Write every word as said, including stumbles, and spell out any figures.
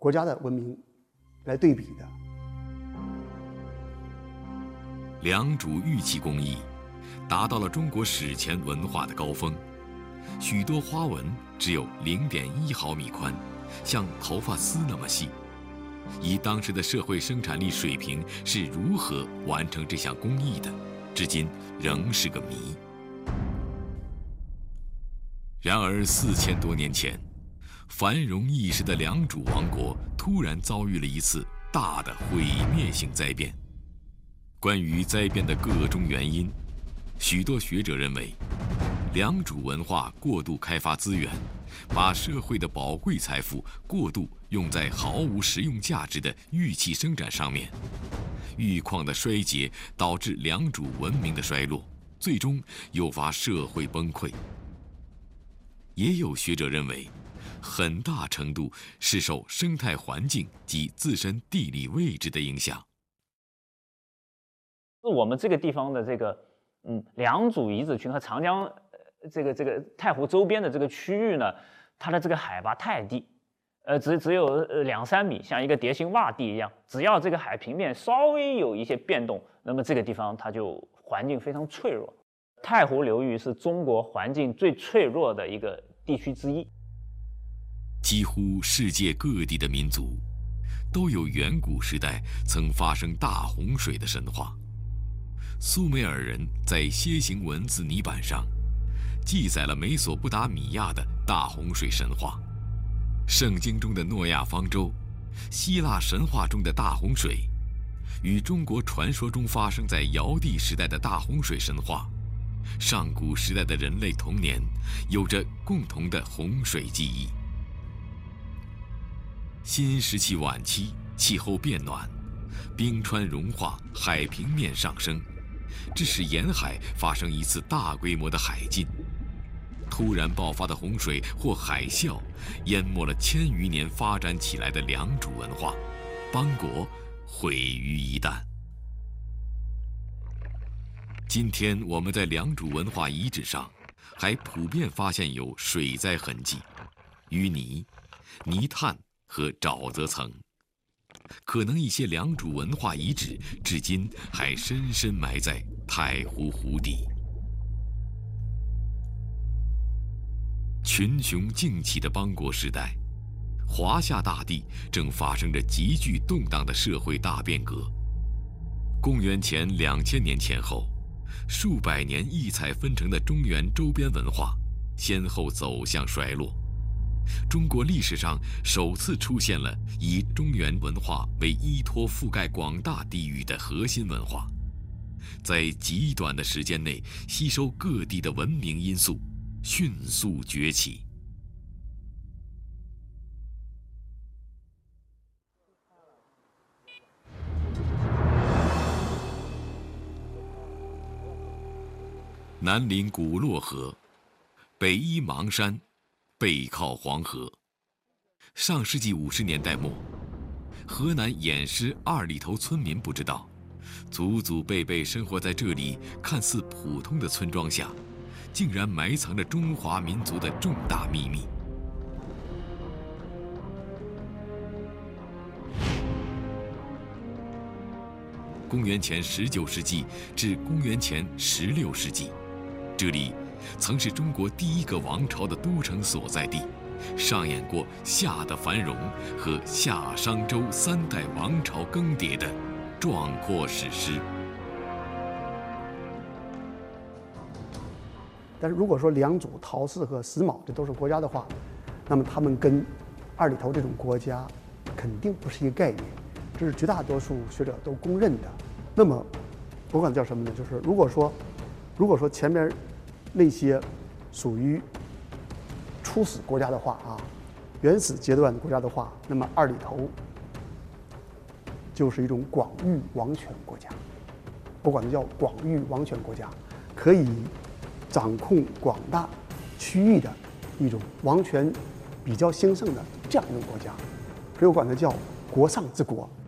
国家的文明来对比的。 良渚玉器工艺达到了中国史前文化的高峰，许多花纹只有 零点一毫米宽，像头发丝那么细。以当时的社会生产力水平是如何完成这项工艺的，至今仍是个谜。然而四千多年前，繁荣一时的良渚王国突然遭遇了一次大的毁灭性灾变。关于灾变的各种原因，许多学者认为，良渚文化过度开发资源，把社会的宝贵财富过度用在毫无实用价值的玉器生产上面，玉矿的衰竭导致良渚文明的衰落，最终诱发社会崩溃。也有学者认为，很大程度是受生态环境及自身地理位置的影响。 我们这个地方的这个嗯良渚遗址群和长江呃这个这个太湖周边的这个区域呢，它的这个海拔太低，呃只只有呃两三米，像一个碟形洼地一样。只要这个海平面稍微有一些变动，那么这个地方它就环境非常脆弱。太湖流域是中国环境最脆弱的一个地区之一。 几乎世界各地的民族都有远古时代曾发生大洪水的神话。苏美尔人在楔形文字泥板上记载了美索不达米亚的大洪水神话，圣经中的诺亚方舟，希腊神话中的大洪水，与中国传说中发生在尧帝时代的大洪水神话，上古时代的人类童年有着共同的洪水记忆。新石器晚期，气候变暖，冰川融化，海平面上升，致使沿海发生一次大规模的海禁。突然爆发的洪水或海啸，淹没了千余年发展起来的良渚文化，邦国毁于一旦。今天我们在良渚文化遗址上，还普遍发现有水灾痕迹、淤泥、泥炭和沼泽层，可能一些良渚文化遗址至今还深深埋在太湖湖底。群雄竞起的邦国时代，华夏大地正发生着急剧动荡的社会大变革。公元前两千年前后，数百年异彩纷呈的中原周边文化，先后走向衰落。中国历史上首次出现了以中原文化为依托覆盖广大地域的核心文化，在极短的时间内吸收各地的文明因素，迅速崛起。南临古洛河，北依邙山，背靠黄河。上世纪五十年代末，河南偃师二里头村民不知道，祖祖辈辈生活在这里看似普通的村庄下，竟然埋藏着中华民族的重大秘密。公元前十九世纪至公元前十六世纪，这里曾是中国第一个王朝的都城所在地，上演过夏的繁荣和夏商周三代王朝更迭的壮阔史诗。 但是如果说良渚、陶寺和石峁这都是国家的话，那么他们跟二里头这种国家肯定不是一个概念，这是绝大多数学者都公认的。那么我管它叫什么呢？就是如果说如果说前面那些属于初始国家的话啊，原始阶段的国家的话，那么二里头就是一种广域王权国家，我管它叫广域王权国家，可以掌控广大区域的一种王权比较兴盛的这样一种国家，所以我管它叫国上之国。